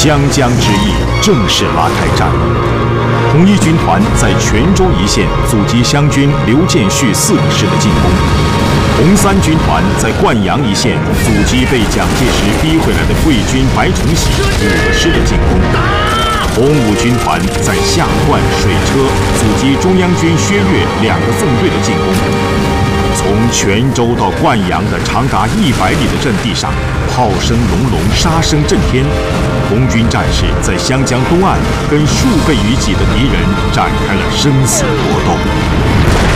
湘江之役正式拉开战幕。红一军团在泉州一线阻击湘军刘建绪4个师的进攻，红三军团在灌阳一线阻击被蒋介石逼回来的桂军白崇禧5个师的进攻，红五军团在下灌、水车阻击中央军薛岳2个纵队的进攻。从泉州到灌阳的长达100里的阵地上，炮声隆隆，杀声震天。红军战士在湘江东岸跟数倍于己的敌人展开了生死搏斗。